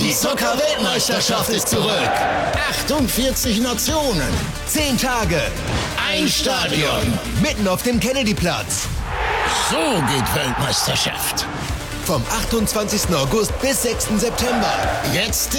Die Soccer-Weltmeisterschaft ist zurück. 48 Nationen. 10 Tage. Ein Stadion. Mitten auf dem Kennedy-Platz. So geht Weltmeisterschaft. Vom 28. August bis 6. September. Jetzt